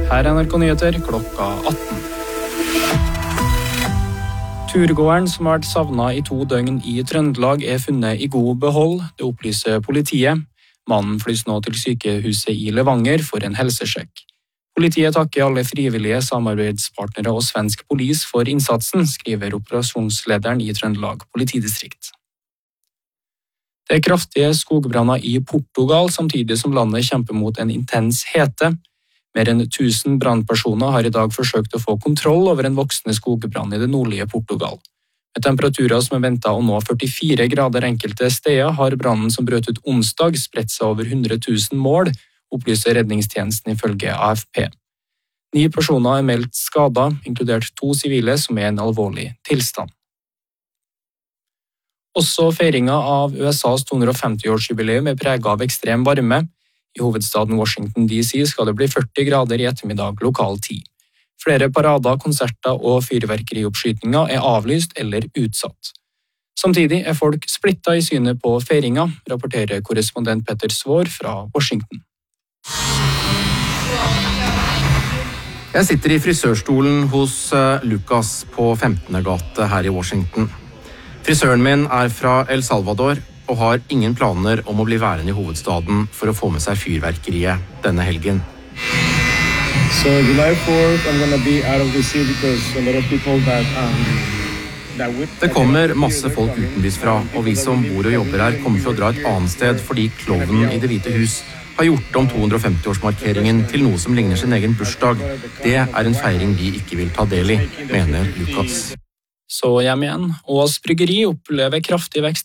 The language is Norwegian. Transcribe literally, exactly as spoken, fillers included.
Her er N R K Nyheter klokka atten. Turgåeren som har vært savnet i to døgn i Trøndelag er funnet i god behold, det opplyser politiet. Mannen flys nå til sykehuset i Levanger for en helsesjekk. Politiet takker alle frivillige samarbeidspartnere og svensk polis for innsatsen, skriver operasjonslederen i Trøndelag politidistrikt. Det er kraftige skogbranner i Portugal, samtidig som landet kjemper mot en intens hete. Mer enn tusen brannpersoner har i dag forsøkt å få kontroll over en voksende skogbrann i det nordlige Portugal. Med temperaturer som er ventet å nå førtifire grader enkelte steder, har brannen som brøt ut onsdag spredt seg over hundre tusen mål, opplyser redningstjenesten ifølge A F P. Ni personer er meldt skadet, inkludert to sivile som er i en alvorlig tilstand. Også feiringen av U S A's to hundre femti-årsjubileum er preget av ekstrem varme. I hovedstaden Washington D C skal det bli førti grader i ettermiddag lokal tid. Flere parader, konserter og fyrverkerioppskytinger er avlyst eller utsatt. Samtidig er folk splittet i synet på feiringen, rapporterer korrespondent Petter Svår fra Washington. Jeg sitter i frisørstolen hos Lucas på femtende gate her i Washington. Frisøren min er fra El Salvador og har ingen planer om å bli værende i hovedstaden for å få med seg fyrverkeriet denne helgen. So July fourth, I'm going to be out of the city because a lot of people that um that with Det kommer masse folk utenbys fra, og vi som bor og jobber her kommer til å dra et annet sted fordi klovnen i Det hvite hus har gjort om to hundre femti-årsmarkeringen til noe som ligner sin egen bursdag. Det er en feiring vi ikke vil ta del i, mener Lucas. Så hjem igjen. Ås Bryggeri opplever kraftig vekst